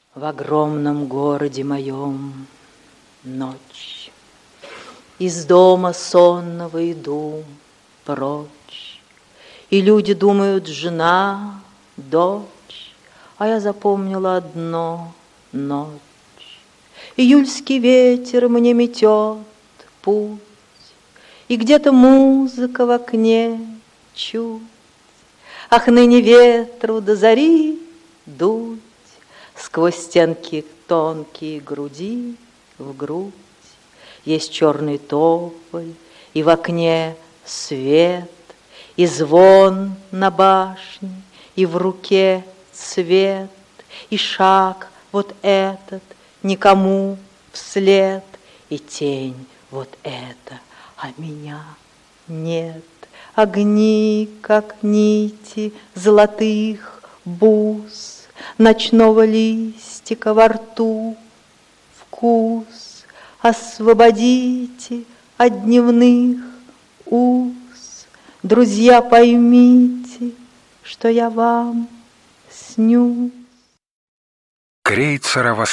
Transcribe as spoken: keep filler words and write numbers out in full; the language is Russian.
В огромном городе моем ночь. Из дома сонного иду прочь, и люди думают: жена, дочь, а я запомнила одно — ночь. Июльский ветер мне метет путь, и где-то музыка в окне чуть. Ах, ныне ветру до зари дуть сквозь стенки тонкие груди в грудь. Есть черный тополь, и в окне свет, и звон на башне, и в руке цвет, и шаг вот этот никому вслед, и тень вот эта, а меня нет. Огни, как нити золотых бус, ночного листика во рту вкус. Освободите от дневных уз, друзья, поймите, что я вам снюсь. Крейцерова